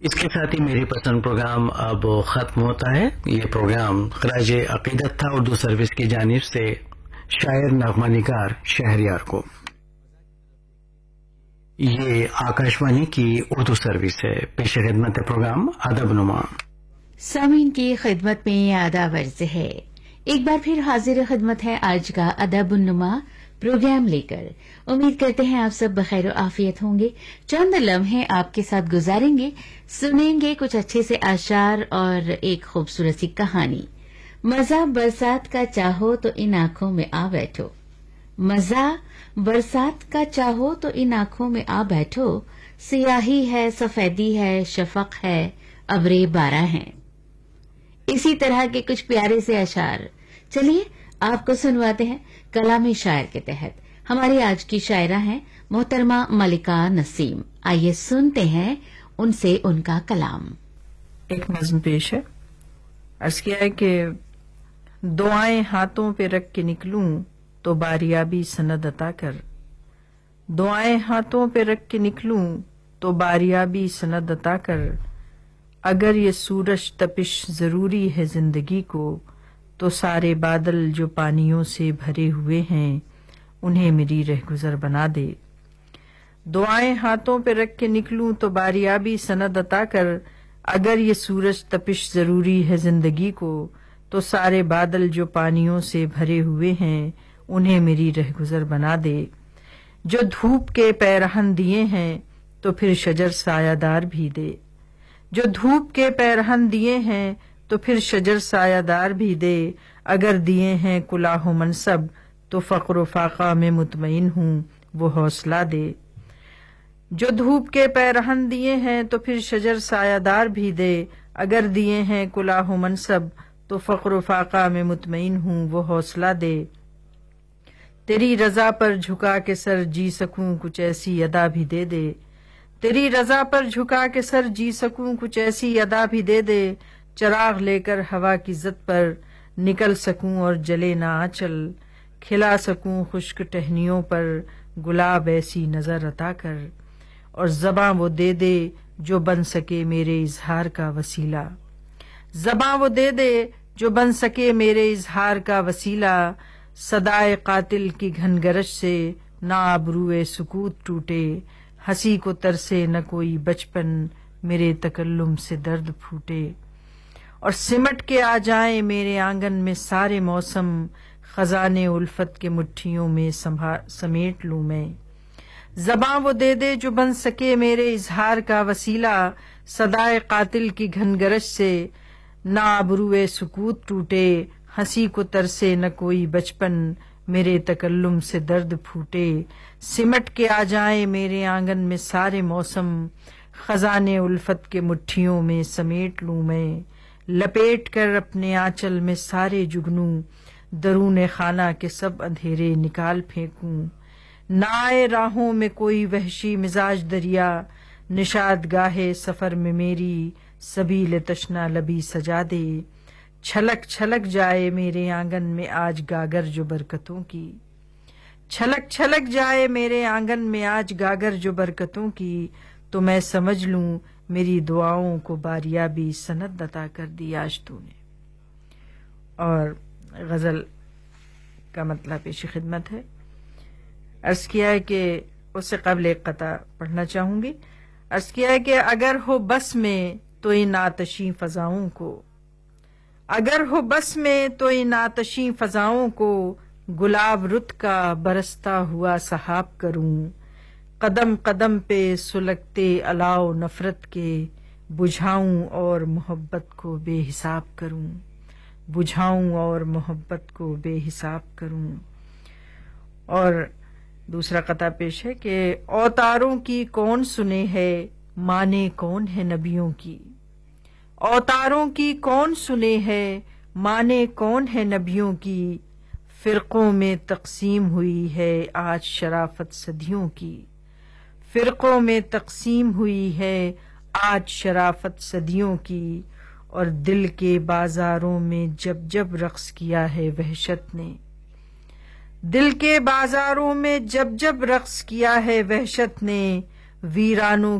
اس کے ساتھ ہی میری پسند پروگرام اب ختم ہوتا ہے. یہ پروگرام خراج عقیدت تھا اردو سروس کی جانب سے شاعر نغمہ نگار شہریار کو. یہ آکاشوانی کی اردو سروس ہے. پیش خدمت پروگرام ادب نما. سامعین کی خدمت میں آداب عرض ہے. ایک بار پھر حاضر خدمت ہے آج کا ادب النما پروگرام لے کر. امید کرتے ہیں آپ سب بخیر و عافیت ہوں گے. چند لمحے آپ کے ساتھ گزاریں گے، سنیں گے کچھ اچھے سے اشعار اور ایک خوبصورت سی کہانی. مزہ برسات کا چاہو تو ان آنکھوں میں آ بیٹھو، مزہ برسات کا چاہو تو ان آنکھوں میں آ بیٹھو، سیاہی ہے سفیدی ہے شفق ہے ابرے بارہ ہیں. اسی طرح کے کچھ پیارے سے اشعار چلیے آپ کو سنواتے ہیں کلام شاعر کے تحت. ہماری آج کی شاعرہ ہیں محترمہ ملکہ نسیم. آئیے سنتے ہیں ان سے ان کا کلام. ایک نظم پیش ہے. عرض کیا ہے کہ دعائیں ہاتھوں پہ رکھ کے نکلوں تو باریابی سند عطا کر، دعائیں ہاتھوں پہ رکھ کے نکلوں تو باریابی سند عطا کر، اگر یہ سورج تپش ضروری ہے زندگی کو تو سارے بادل جو پانیوں سے بھرے ہوئے ہیں انہیں میری رہگزر بنا دے. دعائیں ہاتھوں پہ رکھ کے نکلوں تو باریابی سند عطا کر، اگر یہ سورج تپش ضروری ہے زندگی کو تو سارے بادل جو پانیوں سے بھرے ہوئے ہیں انہیں میری رہگزر بنا دے. جو دھوپ کے پیرہن دیے ہیں تو پھر شجر سایہ دار بھی دے، جو دھوپ کے پیرہن دیے ہیں تو پھر شجر سایہ دار بھی دے، اگر دیے ہیں کلاه و منصب تو فقر و فاقہ میں مطمئن ہوں وہ حوصلہ دے. جو دھوپ کے پیرہن دیے ہیں تو پھر شجر سایہ دار بھی دے، اگر دیے ہیں کلاه و منصب تو فقر و فاقہ میں مطمئن ہوں وہ حوصلہ دے. تیری رضا پر جھکا کے سر جی سکوں کچھ ایسی ادا بھی دے دے، تیری رضا پر جھکا کے سر جی سکوں کچھ ایسی ادا بھی دے دے، چراغ لے کر ہوا کی زد پر نکل سکوں اور جلے نہ آنچل، کھلا سکوں خشک ٹہنیوں پر گلاب ایسی نظر عطا کر، اور زباں وہ دے دے جو بن سکے میرے اظہار کا وسیلہ، زباں وہ دے دے جو بن سکے میرے اظہار کا وسیلہ، صدائے قاتل کی گھن گرج سے نہ آبروئے سکوت ٹوٹے، ہنسی کو ترسے نہ کوئی بچپن میرے تکلم سے درد پھوٹے، اور سمٹ کے آ جائیں میرے آنگن میں سارے موسم، خزانے الفت کے مٹھیوں میں سمیٹ لوں میں. زباں وہ دے دے جو بن سکے میرے اظہار کا وسیلہ، صدائے قاتل کی گھن گرج سے نہ آبروئے سکوت ٹوٹے، ہنسی کو ترسے نہ کوئی بچپن میرے تکلم سے درد پھوٹے، سمٹ کے آ جائیں میرے آنگن میں سارے موسم، خزانے الفت کے مٹھیوں میں سمیٹ لوں میں، لپیٹ کر اپنے آنچل میں سارے جگنوں، درون خانہ کے سب اندھیرے نکال پھینکوں، نہ آئے راہوں میں کوئی وحشی مزاج دریا، نشاد گاہے سفر میں میری سبیل تشنا لبی سجا دے، چھلک چھلک جائے میرے آنگن میں آج گاگر جو برکتوں کی، چھلک چھلک جائے میرے آنگن میں آج گاگر جو برکتوں کی، تو میں سمجھ لوں میری دعاؤں کو باریابی سند عطا کر دی آج تو نے. اور غزل کا مطلب پیش خدمت ہے. عرض کیا ہے کہ اس سے قبل ایک قطعہ پڑھنا چاہوں گی. عرض کیا ہے کہ اگر ہو بس میں تو ان آتشیں فضاؤں کو، اگر ہو بس میں تو ان آتشیں فضاؤں کو، گلاب رت کا برستا ہوا سحاب کروں، قدم قدم پہ سلگتے الاؤ نفرت کے، بجھاؤں اور محبت کو بے حساب کروں، بجھاؤں اور محبت کو بے حساب کروں. اور دوسرا قطعہ پیش ہے کہ اوتاروں کی کون سنے ہے مانے کون ہے نبیوں کی، اوتاروں کی کون سنے ہے مانے کون ہے نبیوں کی، فرقوں میں تقسیم ہوئی ہے آج شرافت صدیوں کی، فرقوں میں تقسیم ہوئی ہے آج شرافت صدیوں کی، اور دل کے بازاروں میں جب جب رقص کیا ہے وحشت نے، دل کے بازاروں میں جب جب رقص کیا ہے وحشت نے، ویرانوں